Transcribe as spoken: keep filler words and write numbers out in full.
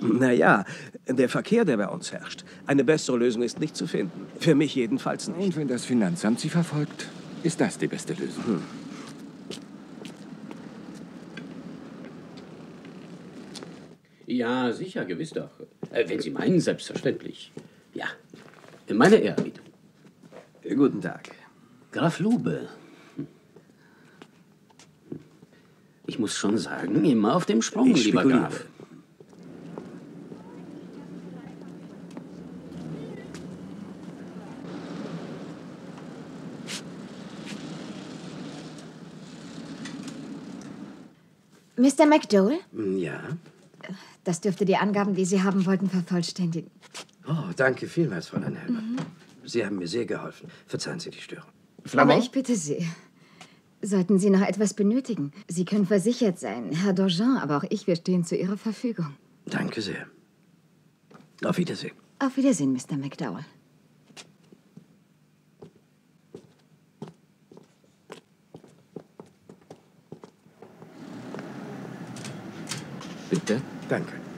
Naja, der Verkehr, der bei uns herrscht. Eine bessere Lösung ist nicht zu finden. Für mich jedenfalls nicht. Und wenn das Finanzamt Sie verfolgt, ist das die beste Lösung. Hm. Ja, sicher, gewiss doch. Äh, wenn Sie meinen, selbstverständlich. Ja, meine Ehrerbietung. Guten Tag. Graf Lube. Ich muss schon sagen, immer auf dem Sprung, Ich lieber spekuliere. Graf. Mister McDowell? Ja? Das dürfte die Angaben, die Sie haben wollten, vervollständigen. Oh, danke vielmals, Fräulein Helmer. Mhm. Sie haben mir sehr geholfen. Verzeihen Sie die Störung. Aber ich bitte Sie, sollten Sie noch etwas benötigen, Sie können versichert sein. Herr Dorjean, aber auch ich, wir stehen zu Ihrer Verfügung. Danke sehr. Auf Wiedersehen. Auf Wiedersehen, Mister McDowell. Bitte? Danke.